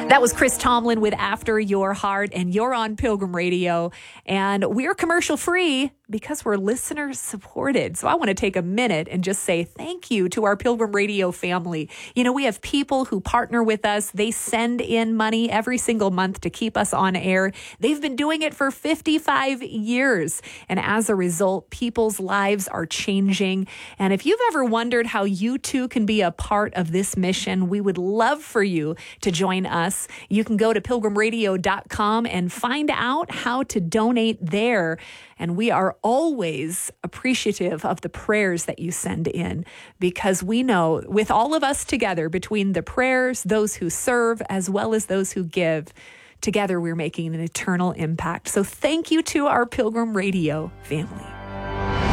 That was Chris Tomlin with After Your Heart, and you're on Pilgrim Radio, and we're commercial free because we're listener supported. So I want to take a minute and just say thank you to our Pilgrim Radio family. You know, we have people who partner with us. They send in money every single month to keep us on air. They've been doing it for 55 years. And as a result, people's lives are changing. And if you've ever wondered how you too can be a part of this mission, we would love for you to join us. You can go to pilgrimradio.com and find out how to donate there. And we are always appreciative of the prayers that you send in, because we know with all of us together, between the prayers, those who serve, as well as those who give, together we're making an eternal impact. So thank you to our Pilgrim Radio family.